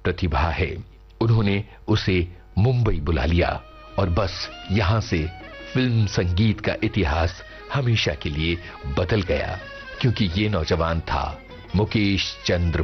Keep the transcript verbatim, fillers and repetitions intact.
प्रतिभा है। उन्होंने उसे मुंबई बुला लिया और बस यहां से फिल्म संगीत का इतिहास हमेशा के लिए बदल गया, क्योंकि ये नौजवान था मुकेश चंद्र